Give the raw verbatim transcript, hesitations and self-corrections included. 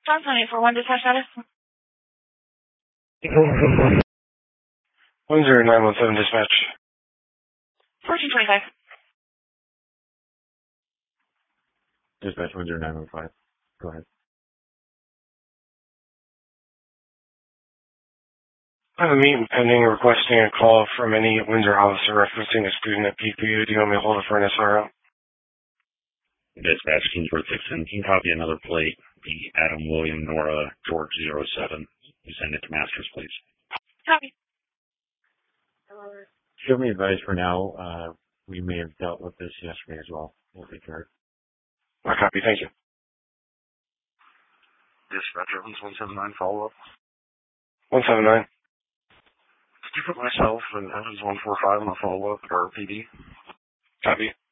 Johnson eight four one, dispatch status. one zero nine one seven, dispatch. fourteen twenty-five. Dispatch one zero nine one five. Go ahead. I have a meeting pending requesting a call from any Windsor officer referencing a student at P P U. Do you want me to hold it for an S R O? Dispatch Kingsford six seventeen, copy another plate. The Adam William Nora George zero seven. You send it to Masters, please. Copy. Show me advice for now. Uh, we may have dealt with this yesterday as well. We'll take care of it. I copy, thank you. Dispatch Evans one seven nine, follow up. one seven nine. Did you put myself and Evans one four five on the follow up or P D? Copy.